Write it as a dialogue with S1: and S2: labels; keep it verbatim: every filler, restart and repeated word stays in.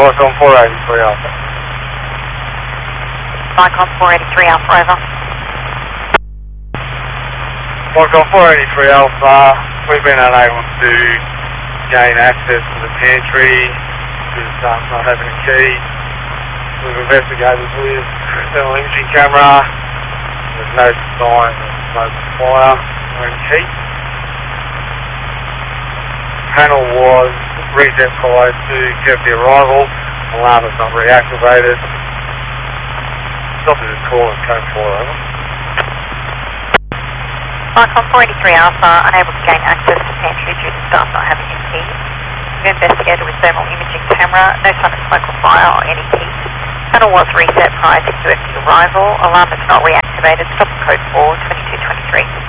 S1: Vicon four eighty-three Alpha.
S2: Vicon four eighty-three Alpha, over.
S1: Vicon four eighty-three Alpha, we've been unable to gain access to the pantry due to staff not having a key. We've investigated with thermal imaging camera. There's no sign of smoke and fire or any heat. Panel was reset prior to cavity arrival. Alarm is not reactivated. Stop this call and code four over.
S2: Vicon four eighty-three Alpha, unable to gain access to pantry due to staff not having a key. We've investigated with thermal imaging camera. No sign of smoke or fire or any heat. Panel was reset prior to Q F T arrival. Alarm is not reactivated. Stop code four, twenty-two twenty-three.